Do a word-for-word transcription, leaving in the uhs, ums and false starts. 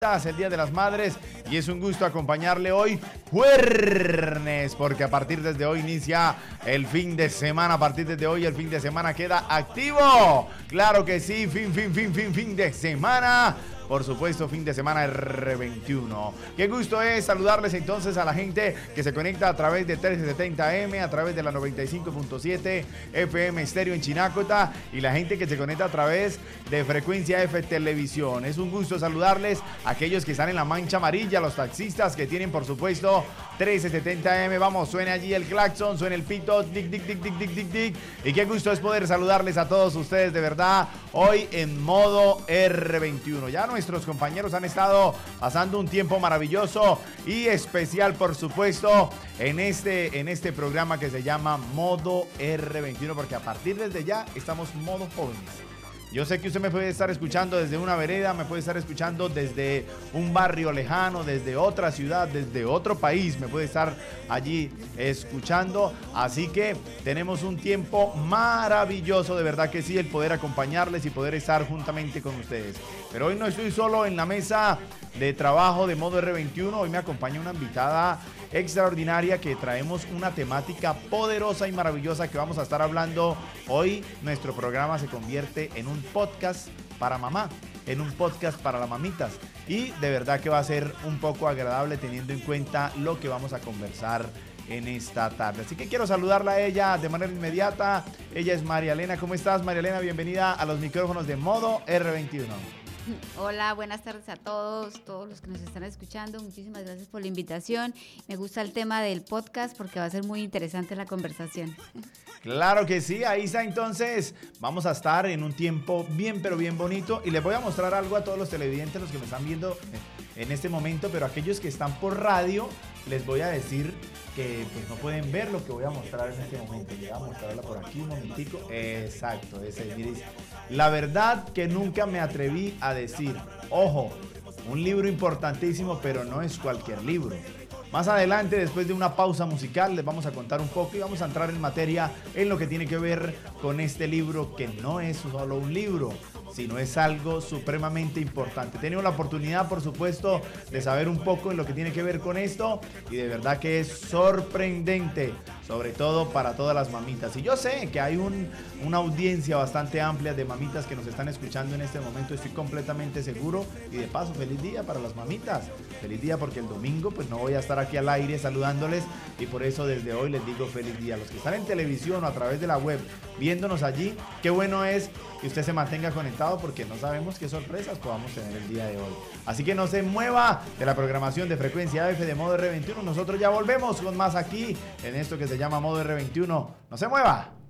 el Día de las Madres, y es un gusto acompañarle hoy jueves, porque a partir desde hoy inicia el fin de semana. A partir desde hoy el fin de semana queda activo. Claro que sí, fin, fin, fin, fin, fin de semana. Por supuesto, fin de semana R veintiuno. Qué gusto es saludarles entonces a la gente que se conecta a través de trece setenta A M, a través de la noventa y cinco punto siete F M Estéreo en Chinacota, y la gente que se conecta a través de Frecuencia F Televisión. Es un gusto saludarles a aquellos que están en la mancha amarilla, los taxistas que tienen, por supuesto, trece setenta A M. Vamos, suene allí el claxon, suene el pito, dic, dic, dic, dic, dic, dic, dic. Y qué gusto es poder saludarles a todos ustedes, de verdad, hoy en modo R veintiuno. Ya no Nuestros compañeros han estado pasando un tiempo maravilloso y especial, por supuesto, en este, en este programa que se llama Modo R veintiuno, porque a partir desde ya estamos modo jóvenes. Yo sé que usted me puede estar escuchando desde una vereda, me puede estar escuchando desde un barrio lejano, desde otra ciudad, desde otro país, me puede estar allí escuchando. Así que tenemos un tiempo maravilloso, de verdad que sí, el poder acompañarles y poder estar juntamente con ustedes. Pero hoy no estoy solo en la mesa de trabajo de Modo R veintiuno, hoy me acompaña una invitada extraordinaria que traemos una temática poderosa y maravillosa que vamos a estar hablando. Hoy nuestro programa se convierte en un podcast para mamá, en un podcast para las mamitas, y de verdad que va a ser un poco agradable teniendo en cuenta lo que vamos a conversar en esta tarde. Así que quiero saludarla a ella de manera inmediata. Ella es María Elena. ¿Cómo estás, María Elena? Bienvenida a los micrófonos de Modo R veintiuno. Hola, buenas tardes a todos, todos los que nos están escuchando. Muchísimas gracias por la invitación. Me gusta el tema del podcast porque va a ser muy interesante la conversación. Claro que sí, ahí está. Entonces vamos a estar en un tiempo bien, pero bien bonito, y les voy a mostrar algo a todos los televidentes, los que me están viendo en este momento, pero aquellos que están por radio, les voy a decir que pues no pueden ver lo que voy a mostrar en este momento. Voy a mostrarla por aquí un momentico. Exacto, ese, miren. La verdad que nunca me atreví a decir, ojo, un libro importantísimo, pero no es cualquier libro. Más adelante, después de una pausa musical, les vamos a contar un poco y vamos a entrar en materia en lo que tiene que ver con este libro, que no es solo un libro, sino es algo supremamente importante. He tenido la oportunidad, por supuesto, de saber un poco en lo que tiene que ver con esto, y de verdad que es sorprendente, sobre todo para todas las mamitas. Y yo sé que hay un, una audiencia bastante amplia de mamitas que nos están escuchando en este momento, estoy completamente seguro. Y de paso, feliz día para las mamitas. Feliz día, porque el domingo pues no voy a estar aquí al aire saludándoles, y por eso desde hoy les digo feliz día. Los que están en televisión o a través de la web viéndonos allí, qué bueno es que usted se mantenga conectado, porque no sabemos qué sorpresas podamos tener el día de hoy. Así que no se mueva de la programación de Frecuencia F de Modo R veintiuno. Nosotros ya volvemos con más aquí en esto que se llama Modo R veintiuno. No se mueva.